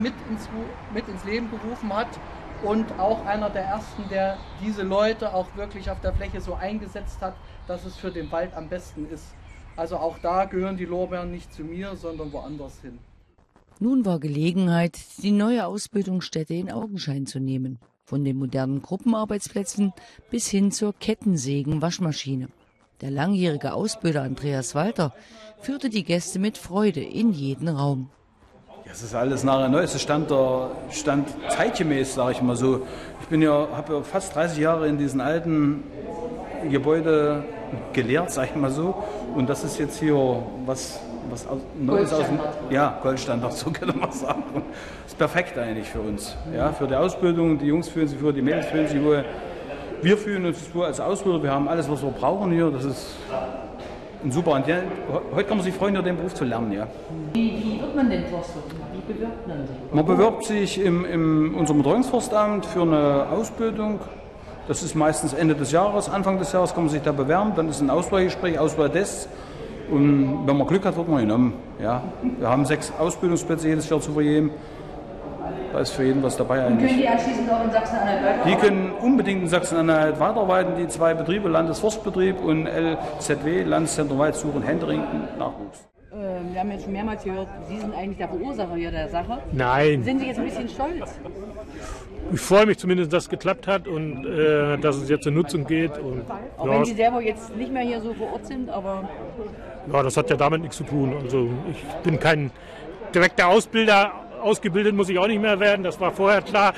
mit ins Leben gerufen hat und auch einer der ersten, der diese Leute auch wirklich auf der Fläche so eingesetzt hat, dass es für den Wald am besten ist. Also auch da gehören die Lorbeeren nicht zu mir, sondern woanders hin. Nun war Gelegenheit, die neue Ausbildungsstätte in Augenschein zu nehmen. Von den modernen Gruppenarbeitsplätzen bis hin zur Kettensägen-Waschmaschine. Der langjährige Ausbilder Andreas Walter führte die Gäste mit Freude in jeden Raum. Das ist alles nachher neu. Es stand zeitgemäß, sage ich mal so. Ich habe ja fast 30 Jahre in diesen alten Gebäude gelehrt, sage ich mal so. Und das ist jetzt hier was Neues aus dem Goldstandard, so könnte man sagen. Das ist perfekt eigentlich für uns. Ja, für die Ausbildung, die Jungs fühlen sich wohl, die Mädels fühlen sich wohl. Wir fühlen uns wohl als Ausbilder, wir haben alles, was wir brauchen hier. Das ist ein super. Und heute kann man sich freuen, den Beruf zu lernen. Ja. Wie wird man denn Forstwirt? Wie bewirbt man sich? Man bewirbt sich in unserem Betreuungsforstamt für eine Ausbildung. Das ist meistens Ende des Jahres, Anfang des Jahres kann man sich da bewerben. Dann ist ein Auswahlgespräch, Auswahltests. Und wenn man Glück hat, wird man genommen. Ja. Wir haben 6 Ausbildungsplätze jedes Jahr zu vergeben. Da ist für jeden was dabei eigentlich. Und können die anschließend auch in Sachsen-Anhalt weiterarbeiten? Die können unbedingt in Sachsen-Anhalt weiterarbeiten. Die 2 Betriebe, Landesforstbetrieb und LZW, Landeszentrum Waldsuche und Händering, Nachwuchs. Wir haben jetzt schon mehrmals gehört, Sie sind eigentlich der Verursacher hier der Sache. Nein. Sind Sie jetzt ein bisschen stolz? Ich freue mich zumindest, dass es geklappt hat und dass es jetzt in Nutzung geht. Und, auch wenn Sie selber jetzt nicht mehr hier so vor Ort sind, aber... Ja, das hat ja damit nichts zu tun. Also ich bin kein direkter Ausbilder. Ausgebildet muss ich auch nicht mehr werden, das war vorher klar.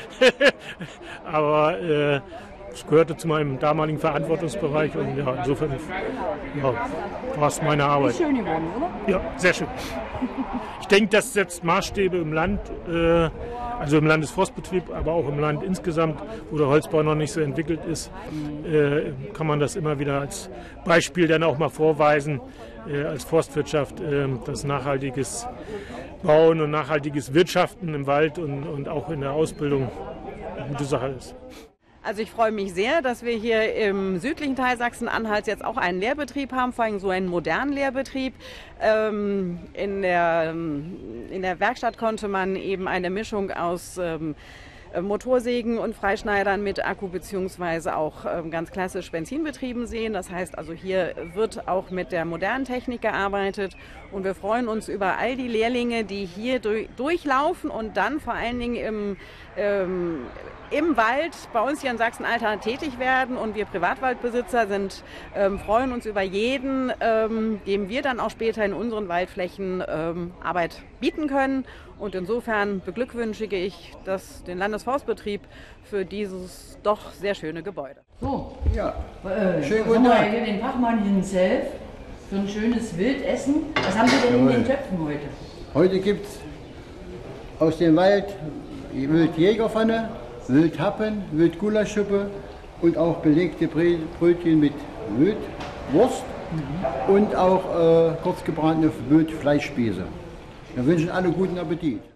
Aber es gehörte zu meinem damaligen Verantwortungsbereich und ja, insofern war es meine Arbeit. Ist schön geworden, oder? Ja, sehr schön. Ich denke, das setzt Maßstäbe im Land, also im Landesforstbetrieb, aber auch im Land insgesamt, wo der Holzbau noch nicht so entwickelt ist, kann man das immer wieder als Beispiel dann auch mal vorweisen, als Forstwirtschaft, dass nachhaltiges Bauen und nachhaltiges Wirtschaften im Wald und auch in der Ausbildung eine gute Sache ist. Also ich freue mich sehr, dass wir hier im südlichen Teil Sachsen-Anhalts jetzt auch einen Lehrbetrieb haben, vor allem so einen modernen Lehrbetrieb. In der Werkstatt konnte man eben eine Mischung aus Motorsägen und Freischneidern mit Akku bzw. auch ganz klassisch Benzinbetrieben sehen. Das heißt also, hier wird auch mit der modernen Technik gearbeitet und wir freuen uns über all die Lehrlinge, die hier durchlaufen und dann vor allen Dingen im Wald bei uns hier in Sachsen-Anhalt tätig werden. Und wir Privatwaldbesitzer freuen uns über jeden, dem wir dann auch später in unseren Waldflächen Arbeit bieten können. Und insofern beglückwünsche ich den Landesforstbetrieb für dieses doch sehr schöne Gebäude. So, Ja, schönen guten Tag. Hier den Fachmann himself für ein schönes Wildessen. Was haben Sie denn in den Töpfen heute? Heute gibt es aus dem Wald Wildjägerpfanne, Wildhappen, Wildgulaschsuppe und auch belegte Brötchen mit Wildwurst und auch kurz gebratene Wildfleischspieße. Wir wünschen alle guten Appetit.